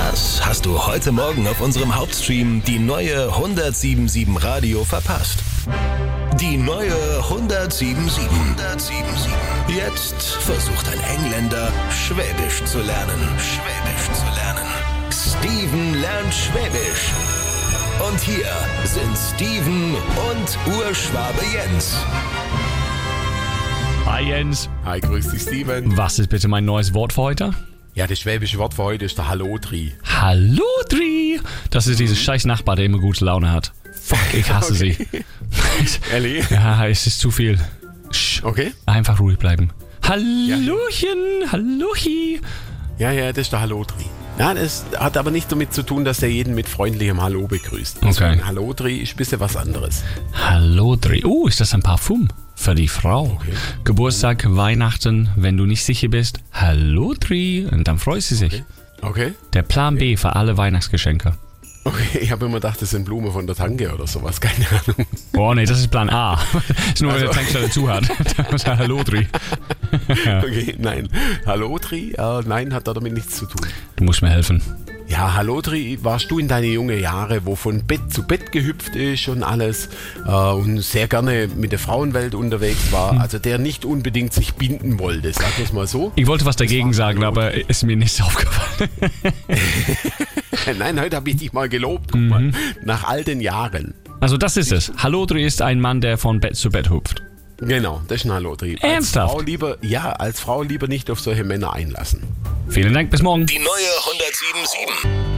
Was hast du heute Morgen auf unserem Hauptstream die neue 107.7 Radio verpasst? Die neue 107.7. Jetzt versucht ein Engländer, Schwäbisch zu lernen. Steven lernt Schwäbisch. Und hier sind Steven und Urschwabe Jens. Hi Jens. Hi, grüß dich Steven. Was ist bitte mein neues Wort für heute? Ja, das schwäbische Wort für heute ist der Hallodri. Hallodri! Das ist dieser scheiß Nachbar, der immer gute Laune hat. Fuck, ich hasse sie. Ehrlich? Ja, es ist zu viel. Okay. Einfach ruhig bleiben. Hallochen, Hallochi. Ja, das ist der Hallodri. Ja, das hat aber nicht damit zu tun, dass er jeden mit freundlichem Hallo begrüßt. Okay. Hallodri ist ein bisschen was anderes. Hallodri. Oh, ist das ein Parfum? Für die Frau. Okay. Geburtstag, Weihnachten, wenn du nicht sicher bist. Hallodri. Und dann freut sie sich. Okay. Der Plan B für alle Weihnachtsgeschenke. Okay, ich habe immer gedacht, das sind Blumen von der Tanke oder sowas, keine Ahnung. Oh nee, das ist Plan A. Das ist nur, wenn der Tankstelle zu hat. Das ist Hallodri. Okay, nein. Hallodri? Nein, hat damit nichts zu tun. Du musst mir helfen. Ja, Hallodri, warst du in deine jungen Jahre, wo von Bett zu Bett gehüpft ist und alles und sehr gerne mit der Frauenwelt unterwegs war, also der nicht unbedingt sich binden wollte, sagen wir es mal so. Ich wollte was dagegen sagen, aber ist mir nicht aufgefallen. Nein, heute habe ich dich mal gelobt, guck mal, nach all den Jahren. Also das ist es. Hallodri ist ein Mann, der von Bett zu Bett hüpft. Genau, das ist ein Hallodri. Ernsthaft? Als Frau lieber nicht auf solche Männer einlassen. Vielen Dank, bis morgen. Die neue 107.7.